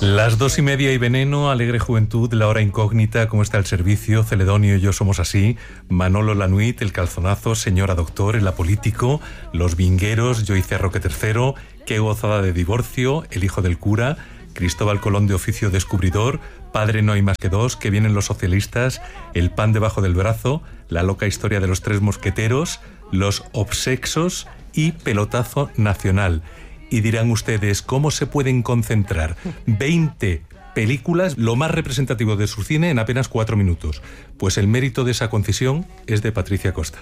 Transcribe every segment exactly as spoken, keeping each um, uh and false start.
Las dos y media y veneno, Alegre Juventud, La Hora Incógnita, ¿cómo está el servicio? Celedonio y yo somos así, Manolo Lanuit, El Calzonazo, Señora Doctor, El Apolítico, Los Vingueros, Yo hice Roque tercero, Qué gozada de divorcio, El hijo del cura, Cristóbal Colón de oficio descubridor, Padre no hay más que dos, Que vienen los socialistas, El pan debajo del brazo, La loca historia de los tres mosqueteros, Los obsexos y Pelotazo nacional. Y dirán ustedes, ¿cómo se pueden concentrar veinte películas, lo más representativo de su cine, en apenas cuatro minutos? Pues el mérito de esa concisión es de Patricia Costa.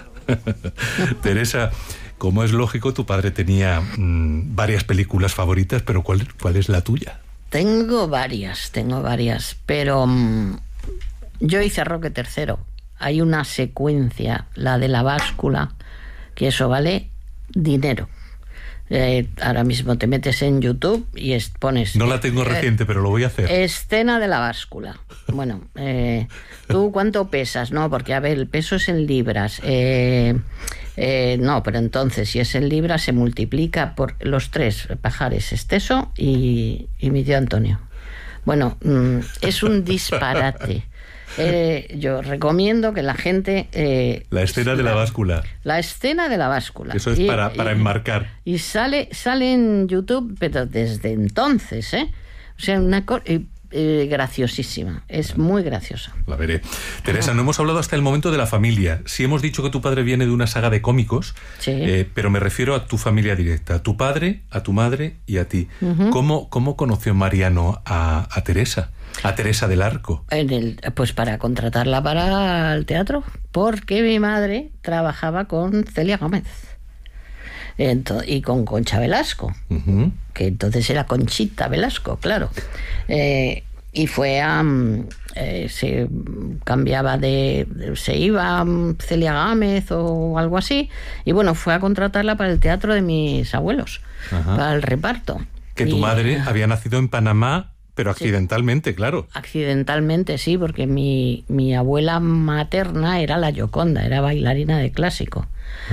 Teresa, como es lógico, tu padre tenía mmm, varias películas favoritas, pero ¿cuál, cuál es la tuya? Tengo varias, tengo varias, pero mmm, Yo hice Roque tercero. Hay una secuencia, la de la báscula, que eso vale dinero. Eh, ahora mismo te metes en YouTube y es, pones... No la tengo eh, reciente, pero lo voy a hacer. Escena de la báscula. Bueno, eh, ¿tú cuánto pesas? No, porque a ver, el peso es en libras. Eh, eh, no, pero entonces, si es en libras, se multiplica por los tres pajares, Esteso y, y mi tío Antonio. Bueno, mm, es un disparate. Eh, yo recomiendo que la gente... Eh, la escena de la báscula. La escena de la báscula. Eso es y, para, para y, enmarcar. Y sale, sale en YouTube, pero desde entonces, ¿eh? O sea, una cosa... Eh, eh, graciosísima, es muy graciosa. La veré. Teresa, no hemos hablado hasta el momento de la familia. Sí hemos dicho que tu padre viene de una saga de cómicos, sí. eh, pero me refiero a tu familia directa, a tu padre, a tu madre y a ti. Uh-huh. ¿Cómo, cómo conoció Mariano a, a Teresa? A Teresa del Arco. En el, pues para contratarla para el teatro, porque mi madre trabajaba con Celia Gómez entonces, y con Concha Velasco, uh-huh. que entonces era Conchita Velasco, claro. Eh, y fue a... Eh, se cambiaba de... Se iba a Celia Gámez o algo así, y bueno, fue a contratarla para el teatro de mis abuelos, uh-huh. para el reparto. Que tu y, madre había nacido en Panamá, pero accidentalmente, sí, claro. Accidentalmente, sí, porque mi, mi abuela materna era la Gioconda, era bailarina de clásico.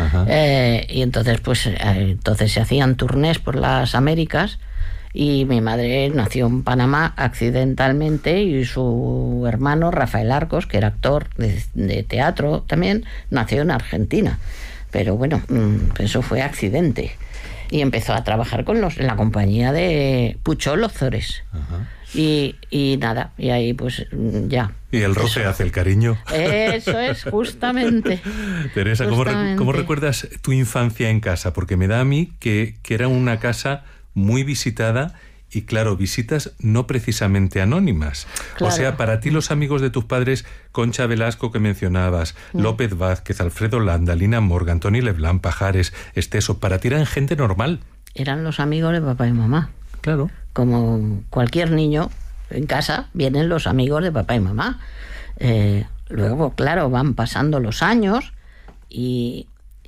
Eh, y entonces, pues, eh, entonces se hacían turnés por las Américas y mi madre nació en Panamá accidentalmente y su hermano Rafael Arcos, que era actor de, de teatro también, nació en Argentina. Pero bueno, eso fue accidente. Y empezó a trabajar con los en la compañía de Puchol Ozores. Ajá. Y, y nada, y ahí pues ya. Y el roce eso hace el cariño. Eso es, justamente. Teresa, justamente. ¿cómo, ¿cómo recuerdas tu infancia en casa? Porque me da a mí que, que era una casa muy visitada y, claro, visitas no precisamente anónimas. Claro. O sea, para ti los amigos de tus padres, Concha Velasco que mencionabas, mm. López Vázquez, Alfredo Landa, Lina Morgan, Tony Leblanc, Pajares, Esteso, para ti eran gente normal. Eran los amigos de papá y mamá. Claro. Como cualquier niño en casa, vienen los amigos de papá y mamá. Eh, luego, claro, van pasando los años y...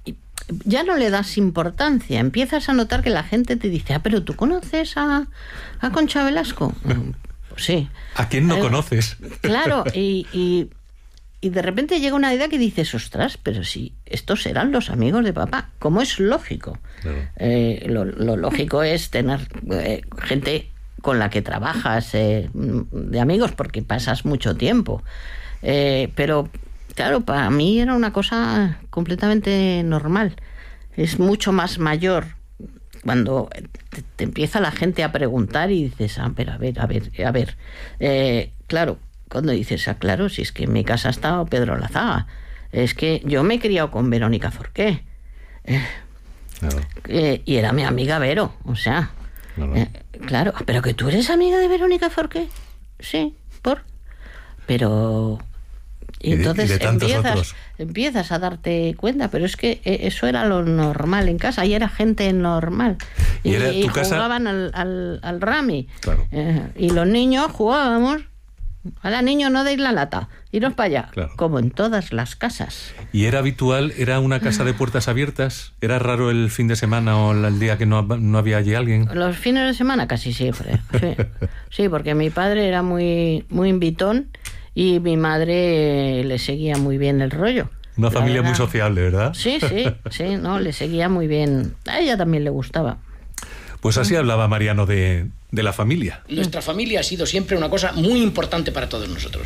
ya no le das importancia, empiezas a notar que la gente te dice, ah, pero ¿tú conoces a, a Concha Velasco? Pues sí. ¿A quién no eh, conoces? Claro, y, y, y de repente llega una idea que dices, ostras, pero si estos eran los amigos de papá, como es lógico. Claro. Eh, lo, lo lógico es tener eh, gente con la que trabajas, eh, de amigos, porque pasas mucho tiempo. Eh, pero... claro, para mí era una cosa completamente normal. Es mucho más mayor cuando te, te empieza la gente a preguntar y dices, ah, pero a ver, a ver, a ver. Eh, claro, cuando dices, ah, claro, si es que en mi casa estaba Pedro Lazaga. Es que yo me he criado con Verónica Forqué. Eh, claro. eh, y era mi amiga Vero, o sea... Claro. Eh, claro, pero que tú eres amiga de Verónica Forqué. Sí, ¿por? Pero... Y entonces y de, y de empiezas, empiezas a darte cuenta, pero es que eso era lo normal en casa, y era gente normal. Y, y, era y jugaban casa... al, al, al rami. Claro. Eh, y los niños jugábamos. Ahora, niños, no deis la lata, iros para allá, claro. Como en todas las casas. ¿Y era habitual, era una casa de puertas abiertas? ¿Era raro el fin de semana o el día que no, no había allí alguien? Los fines de semana casi siempre. Sí, sí, porque mi padre era muy, muy invitón. Y mi madre le seguía muy bien el rollo. Una familia verdad. Muy sociable, ¿verdad? Sí, sí, sí, no, le seguía muy bien. A ella también le gustaba. Pues así hablaba Mariano de, de la familia. Nuestra familia ha sido siempre una cosa muy importante para todos nosotros.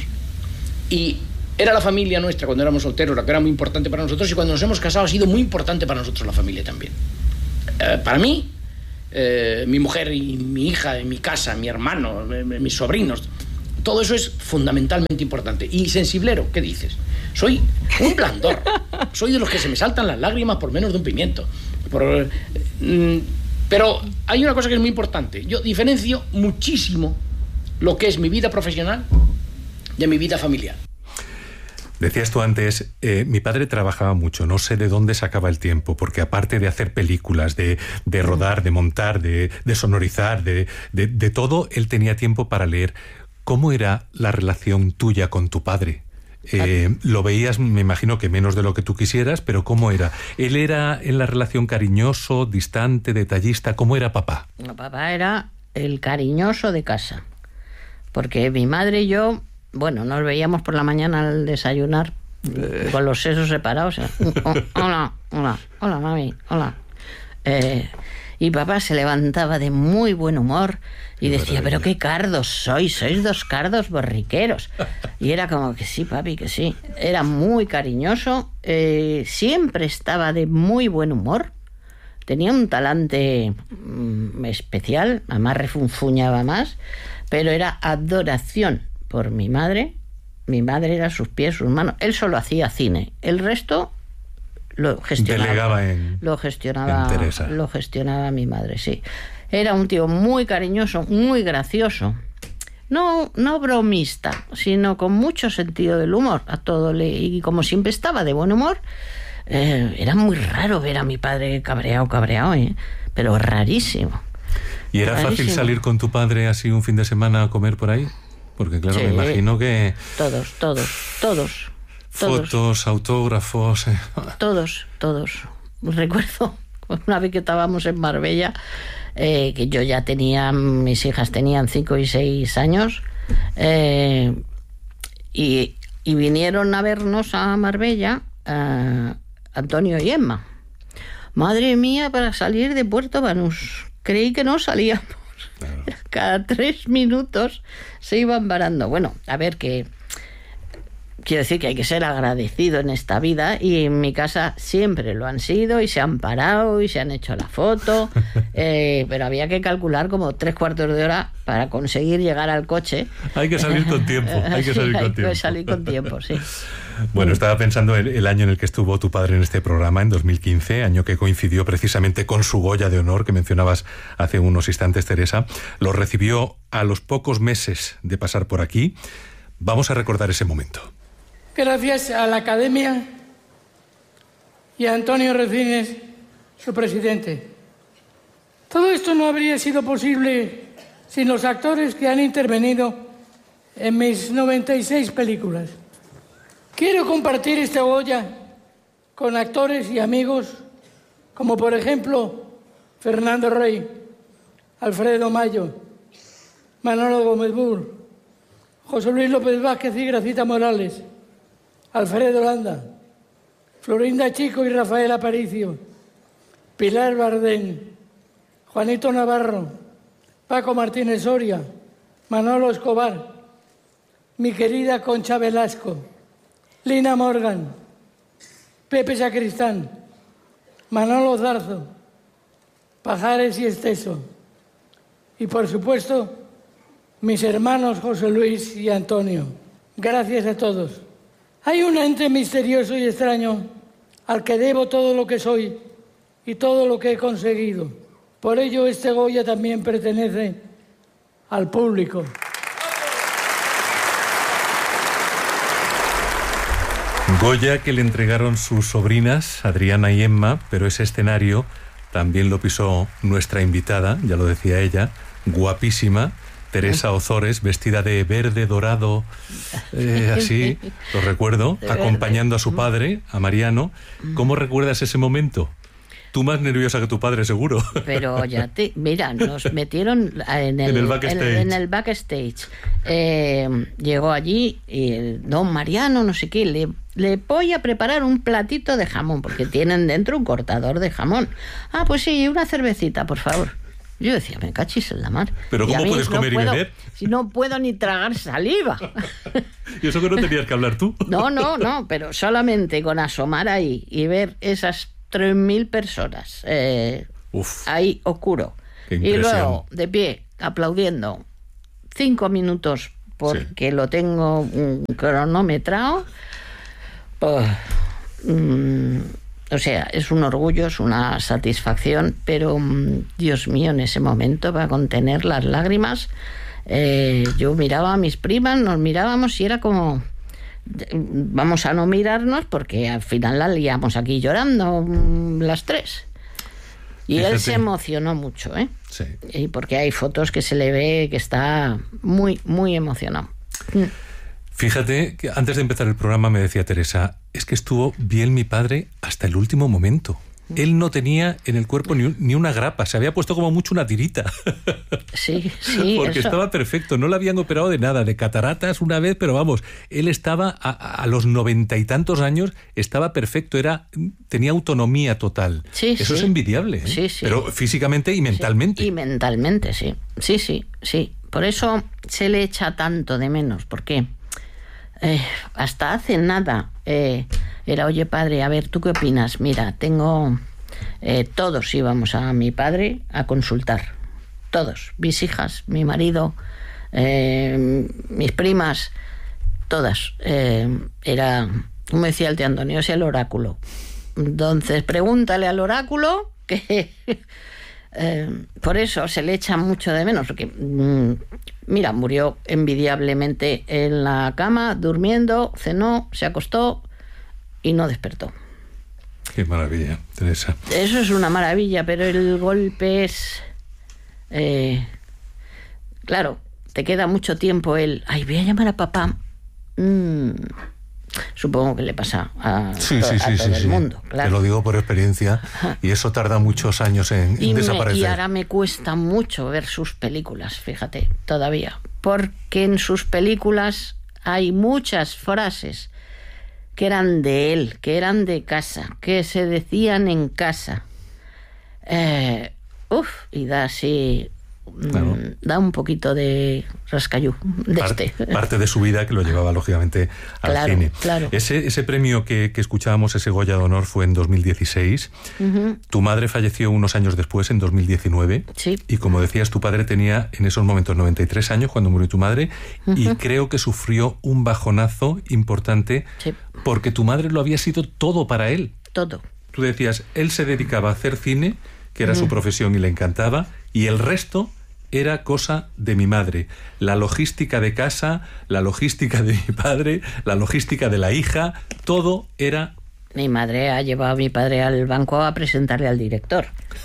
Y era la familia nuestra cuando éramos solteros, la que era muy importante para nosotros, y cuando nos hemos casado ha sido muy importante para nosotros la familia también. Eh, para mí, eh, mi mujer y mi hija, mi casa, mi hermano, eh, mis sobrinos, todo eso es fundamentalmente importante. Y sensiblero, ¿qué dices? Soy un blandor. Soy de los que se me saltan las lágrimas por menos de un pimiento. Por, eh, pero hay una cosa que es muy importante. Yo diferencio muchísimo lo que es mi vida profesional de mi vida familiar. Decías tú antes, eh, mi padre trabajaba mucho, no sé de dónde sacaba el tiempo, porque aparte de hacer películas, de, de rodar, de montar, de, de sonorizar, de, de, de todo, él tenía tiempo para leer. ¿Cómo era la relación tuya con tu padre? Eh, lo veías, me imagino que menos de lo que tú quisieras, pero ¿cómo era? ¿Él era en la relación cariñoso, distante, detallista? ¿Cómo era papá? No, papá era el cariñoso de casa, porque mi madre y yo... Bueno, nos veíamos por la mañana al desayunar eh. con los sesos separados. Oh, hola, hola, hola, mami, hola. Eh, y papá se levantaba de muy buen humor y decía, pero qué cardos sois, sois dos cardos borriqueros. Y era como que sí, papi, que sí. Era muy cariñoso, eh, siempre estaba de muy buen humor. Tenía un talante mm, especial, además refunfuñaba más, pero era adoración por mi madre. Mi madre era sus pies, sus manos. Él solo hacía cine. El resto lo gestionaba. Delegaba en, lo gestionaba, en Teresa. Lo gestionaba mi madre, sí. Era un tío muy cariñoso, muy gracioso. No, no bromista, sino con mucho sentido del humor. A todo le, y como siempre estaba de buen humor, eh, era muy raro ver a mi padre cabreado, cabreado, ¿eh? Pero rarísimo. ¿Y era rarísimo. Fácil salir con tu padre así un fin de semana a comer por ahí? Porque claro, sí, me imagino que... Todos, todos, todos. Fotos, todos, autógrafos... Eh. Todos, todos. Recuerdo una vez que estábamos en Marbella, eh, que yo ya tenía... Mis hijas tenían cinco y seis años, eh, y, y vinieron a vernos a Marbella eh, Antonio y Emma. Madre mía, para salir de Puerto Banús. Creí que no salíamos. Claro. Cada tres minutos se iban varando. Bueno, a ver, que quiero decir que hay que ser agradecido en esta vida, y en mi casa siempre lo han sido, y se han parado y se han hecho la foto, eh, pero había que calcular como tres cuartos de hora para conseguir llegar al coche. Hay que salir con tiempo, hay que salir sí, con hay tiempo. que salir con tiempo, sí. Bueno, estaba pensando el, el año en el que estuvo tu padre en este programa, en dos mil quince, año que coincidió precisamente con su Goya de Honor, que mencionabas hace unos instantes, Teresa. Lo recibió a los pocos meses de pasar por aquí. Vamos a recordar ese momento. Gracias a la Academia y a Antonio Resines, su presidente. Todo esto no habría sido posible sin los actores que han intervenido en mis noventa y seis películas. Quiero compartir esta Goya con actores y amigos como, por ejemplo, Fernando Rey, Alfredo Mayo, Manolo Gómez Bur, José Luis López Vázquez y Gracita Morales, Alfredo Landa, Florinda Chico y Rafael Aparicio, Pilar Bardén, Juanito Navarro, Paco Martínez Soria, Manolo Escobar, mi querida Concha Velasco, Lina Morgan, Pepe Sacristán, Manolo Zarzo, Pajares y Esteso, y por supuesto mis hermanos José Luis y Antonio. Gracias a todos. Hay un ente misterioso y extraño al que debo todo lo que soy y todo lo que he conseguido. Por ello este Goya también pertenece al público. Goya que le entregaron sus sobrinas, Adriana y Emma, pero ese escenario también lo pisó nuestra invitada, ya lo decía ella, guapísima, Teresa Ozores, vestida de verde, dorado, eh, así, lo recuerdo, acompañando a su padre, a Mariano. ¿Cómo recuerdas ese momento? Tú más nerviosa que tu padre, seguro. Pero ya te... Mira, nos metieron en el, en el backstage. En, en el backstage. Eh, llegó allí y el don Mariano, no sé qué, le, le voy a preparar un platito de jamón, porque tienen dentro un cortador de jamón. Ah, pues sí, una cervecita, por favor. Yo decía, me cachis en la mar. ¿Pero y cómo puedes no comer puedo, y beber? Si no puedo ni tragar saliva. ¿Y eso que no tenías que hablar tú? No, no, no, pero solamente con asomar ahí y ver esas tres mil personas eh, ahí oscuro. Y luego, de pie, aplaudiendo, cinco minutos porque sí. Lo tengo um, cronometrado. Pues, um, o sea, es un orgullo, es una satisfacción, pero um, Dios mío, en ese momento, para contener las lágrimas, eh, yo miraba a mis primas, nos mirábamos y era como, vamos a no mirarnos porque al final la liamos aquí llorando um, las tres. Y Fíjate. Él se emocionó mucho, ¿eh? Sí. Y porque hay fotos que se le ve que está muy, muy emocionado. Fíjate que antes de empezar el programa me decía Teresa, es que estuvo bien mi padre hasta el último momento. Él no tenía en el cuerpo ni, ni una grapa, se había puesto como mucho una tirita. Sí, sí. Porque eso. Estaba perfecto, no le habían operado de nada, de cataratas una vez, pero vamos, él estaba a, a los noventa y tantos años, estaba perfecto, era tenía autonomía total. Sí, Eso sí. es envidiable, ¿eh? Sí, sí. Pero físicamente y mentalmente. Sí, y mentalmente, sí. Sí, sí, sí. Por eso se le echa tanto de menos, porque eh, hasta hace nada... Eh, Era, oye, padre, a ver, ¿tú qué opinas? Mira, tengo... Eh, todos íbamos a mi padre a consultar. Todos. Mis hijas, mi marido, eh, mis primas, todas. Eh, era, como decía el tío Antonio, es el oráculo. Entonces, pregúntale al oráculo que... eh, por eso se le echa mucho de menos, porque... Mmm, mira, murió envidiablemente en la cama, durmiendo, cenó, se acostó... y no despertó. Qué maravilla, Teresa. Eso es una maravilla, pero el golpe es... Eh, claro, te queda mucho tiempo el... Ay, voy a llamar a papá. Mm, supongo que le pasa a, sí, to- sí, a sí, todo sí, el sí. mundo. Claro. Te lo digo por experiencia. Y eso tarda muchos años en, en y me, desaparecer. Y ahora me cuesta mucho ver sus películas, fíjate, todavía. Porque en sus películas hay muchas frases que eran de él, que eran de casa, que se decían en casa. Eh, uf, y da así... Claro. Da un poquito de rascayú de Par- este. Parte de su vida que lo llevaba, lógicamente, al claro, cine. Claro. Ese, ese premio que, que escuchábamos, ese Goya de Honor, fue en dos mil dieciséis. Uh-huh. Tu madre falleció unos años después, en dos mil diecinueve. Sí. Y como decías, tu padre tenía en esos momentos noventa y tres años cuando murió tu madre. Uh-huh. Y creo que sufrió un bajonazo importante, sí, porque tu madre lo había sido todo para él. Todo. Tú decías, él se dedicaba a hacer cine, que era uh-huh. su profesión y le encantaba, y el resto... era cosa de mi madre. La logística de casa, la logística de mi padre, la logística de la hija, todo era... Mi madre ha llevado a mi padre al banco a presentarle al director.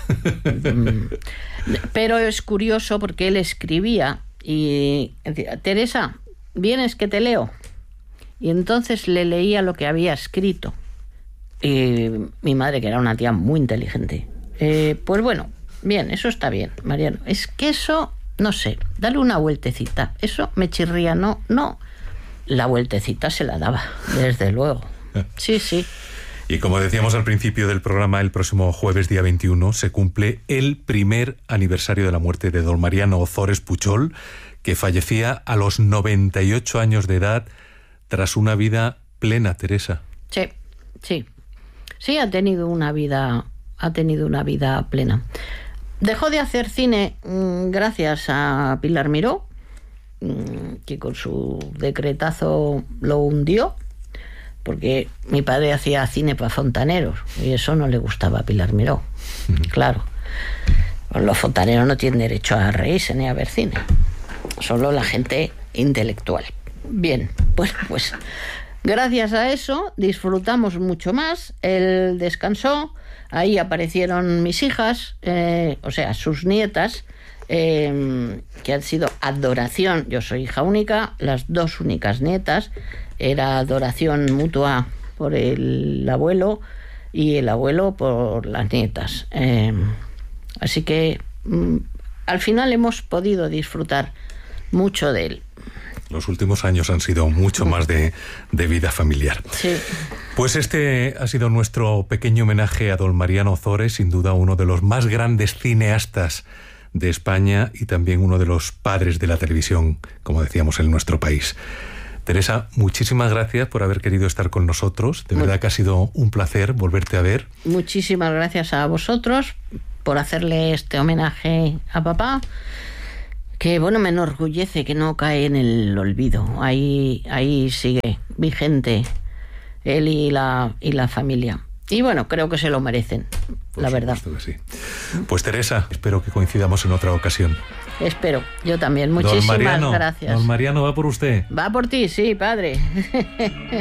Pero es curioso porque él escribía y decía, Teresa, ¿vienes que te leo? Y entonces le leía lo que había escrito. Y mi madre, que era una tía muy inteligente, eh, pues bueno... Bien, eso está bien, Mariano. Es que eso, no sé, dale una vueltecita. Eso me chirría, no, no. La vueltecita se la daba, desde luego. Sí, sí. Y como decíamos al principio del programa, el próximo jueves, día veintiuno, se cumple el primer aniversario de la muerte de don Mariano Ozores Puchol, que fallecía a los noventa y ocho años de edad tras una vida plena, Teresa. Sí, sí. Sí, ha tenido una vida, ha tenido una vida plena. Dejó de hacer cine mmm, gracias a Pilar Miró, mmm, que con su decretazo lo hundió, porque mi padre hacía cine para fontaneros y eso no le gustaba a Pilar Miró. Uh-huh. Claro, los fontaneros no tienen derecho a reírse ni a ver cine, solo la gente intelectual. Bien, pues, pues gracias a eso disfrutamos mucho más. Él descansó. Ahí aparecieron mis hijas, eh, o sea, sus nietas, eh, que han sido adoración. Yo soy hija única, las dos únicas nietas. Era adoración mutua por el abuelo y el abuelo por las nietas. Eh, así que mm, al final hemos podido disfrutar mucho de él. Los últimos años han sido mucho más de, de vida familiar. Sí. Pues este ha sido nuestro pequeño homenaje a don Mariano Ozores, sin duda uno de los más grandes cineastas de España y también uno de los padres de la televisión, como decíamos, en nuestro país. Teresa, muchísimas gracias por haber querido estar con nosotros. De verdad que ha sido un placer volverte a ver. Muchísimas gracias a vosotros por hacerle este homenaje a papá, que bueno, me enorgullece que no cae en el olvido. Ahí, ahí sigue vigente él y la, y la familia. Y bueno, creo que se lo merecen, por la verdad. Que sí. Pues Teresa, espero que coincidamos en otra ocasión. Espero, yo también. Muchísimas don Mariano, gracias. Don Mariano, ¿va por usted? Va por ti, sí, padre.